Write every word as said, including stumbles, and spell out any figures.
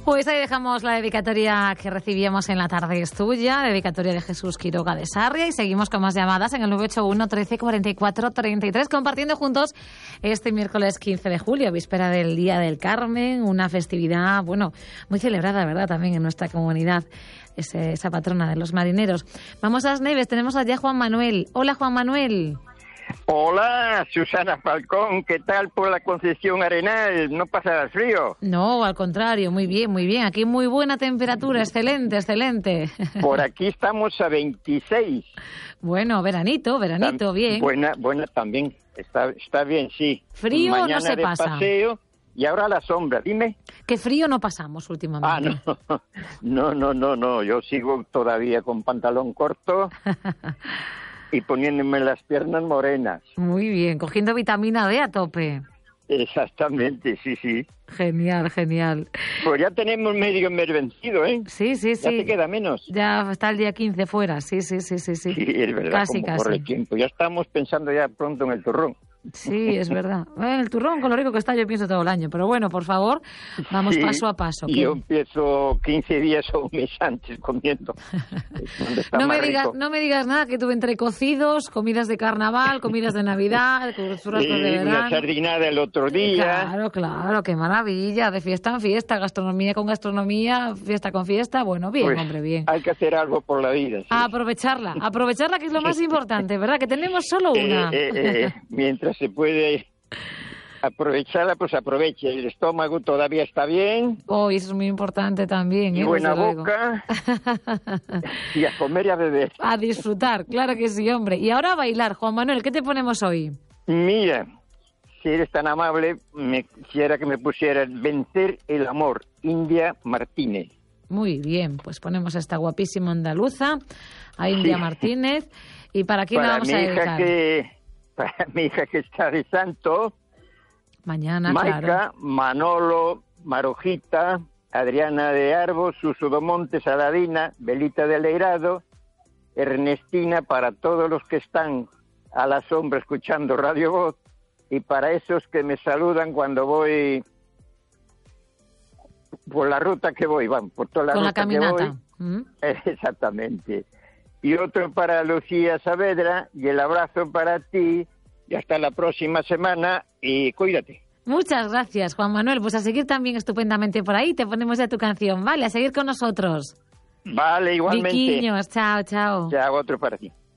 Pues ahí dejamos la dedicatoria que recibíamos en La tarde es tuya, dedicatoria de Jesús Quiroga de Sarria, y seguimos con más llamadas en el nueve ocho uno, trece, cuarenta y cuatro, treinta y tres, compartiendo juntos este miércoles quince de julio, víspera del Día del Carmen, una festividad, bueno, muy celebrada, ¿verdad?, también en nuestra comunidad, ese, esa patrona de los marineros. Vamos a las Neves, tenemos allá a Juan Manuel. Hola, Juan Manuel. Hola, Susana Falcón, ¿qué tal por la Concesión Arenal? ¿No pasa frío? No, al contrario, muy bien, muy bien. Aquí muy buena temperatura, excelente, excelente. Por aquí estamos a veintiséis. Bueno, veranito, veranito, bien. Buena, buena también, está, está bien, sí. Frío Mañana no se de pasa. Paseo y ahora a la sombra, dime. ¿Qué frío no pasamos últimamente? Ah, no, no, no, no, no, yo sigo todavía con pantalón corto. Y poniéndome las piernas morenas. Muy bien, cogiendo vitamina D a tope. Exactamente, sí, sí. Genial, genial. Pues ya tenemos medio mes vencido, ¿eh? Sí, sí, sí. Ya te queda menos. Ya está el día quince fuera, sí, sí, sí, sí. Sí, sí es verdad, casi, como casi. corre el tiempo. Ya estamos pensando ya pronto en el turrón. Sí, es verdad. El turrón, con lo rico que está, yo pienso todo el año. Pero bueno, por favor, vamos sí, paso a paso. Y ¿qué? yo empiezo quince días o un mes antes comiendo. No me, digas, no me digas nada, que tuve entre cocidos, comidas de carnaval, comidas de Navidad, churrascos sí, de verano. Una sardinada el otro día. Claro, claro, qué maravilla. De fiesta en fiesta, gastronomía con gastronomía, fiesta con fiesta. Bueno, bien, pues, hombre, bien. Hay que hacer algo por la vida. Sí. A aprovecharla, aprovecharla, que es lo más importante, ¿verdad? Que tenemos solo una. Eh, eh, eh, mientras se puede aprovecharla, pues aproveche. El estómago todavía está bien. Oh, eso es muy importante también. Y ¿eh? buena Desde boca. Y a comer y a beber. A disfrutar, claro que sí, hombre. Y ahora a bailar. Juan Manuel, ¿qué te ponemos hoy? Mira, si eres tan amable, me quisiera que me pusieras Vencer el amor, India Martínez. Muy bien, pues ponemos a esta guapísima andaluza, a India sí. Martínez. ¿Y para quién para la vamos mi a hija dedicar? Que, para mi hija que está de santo. Mañana, Maica, claro. Manolo, Marojita, Adriana de Arbos, Suso do Monte, Saladina, Belita de Leirado, Ernestina, para todos los que están a la sombra escuchando Radio Voz, y para esos que me saludan cuando voy por la ruta que voy, van, por toda la Con ruta la caminata. que voy. ¿Mm? Exactamente. Y otro para Lucía Saavedra, y el abrazo para ti, y hasta la próxima semana, y cuídate. Muchas gracias, Juan Manuel. Pues a seguir también estupendamente por ahí, te ponemos ya tu canción, ¿vale? A seguir con nosotros. Vale, igualmente. Viquiños, chao, chao. Chao, otro para ti.